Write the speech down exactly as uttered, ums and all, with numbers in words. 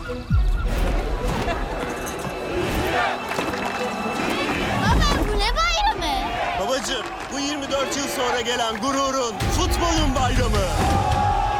Baba bu ne bayramı? Babacığım, bu yirmi dört yıl sonra gelen gururun, futbolun bayramı.